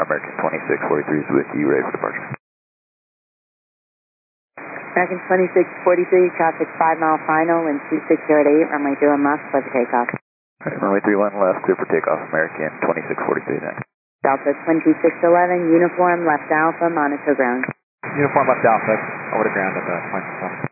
American 2643 is with you, ready for departure. American 2643, traffic 5 mile final and 2608, runway 31 left, clear for takeoff. Alright, runway 31 left, clear for takeoff, American 2643 then. Delta 2611, uniform left alpha, monitor ground. Uniform left alpha, over to ground at the point.